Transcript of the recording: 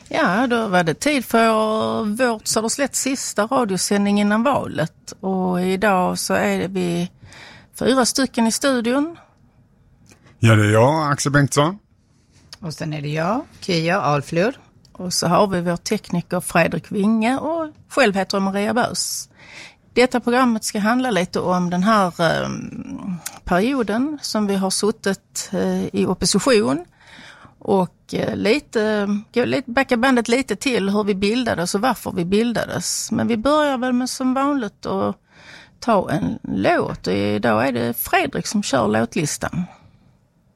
Ja, då var det tid för vårt Söderslätts sista radiosändning innan valet. Och idag så är vi 4 stycken i studion. Ja, det är jag, Axel Bengtsson. Och sen är det jag, Kia Alflur. Och så har vi vår tekniker Fredrik Winge och själv heter jag Maria Bös. Detta programmet ska handla lite om den här perioden som vi har suttit i opposition. Och backa bandet lite till hur vi bildades och varför vi bildades. Men vi börjar väl med som vanligt att ta en låt. Och idag är det Fredrik som kör låtlistan.